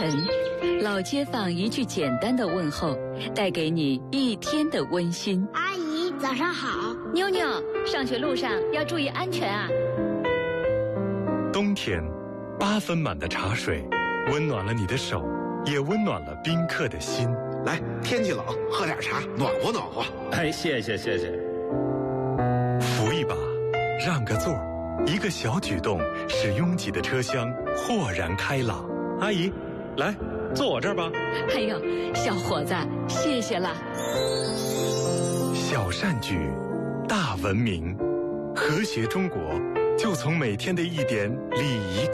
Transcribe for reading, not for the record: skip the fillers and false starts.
晨，老街坊一句简单的问候，带给你一天的温馨。 阿姨，早上好。 妞妞，上学路上要注意安全啊。 冬天，8分满的茶水，温暖了你的手，也温暖了宾客的心。 来，天气冷，喝点茶，暖和暖和。 哎，谢谢。 扶一把，让个座，一个小举动，使拥挤的车厢豁然开朗。阿姨，来，坐我这儿吧。 哎呦，小伙子，谢谢了。 小善举，大文明，和谐中国，就从每天的一点礼仪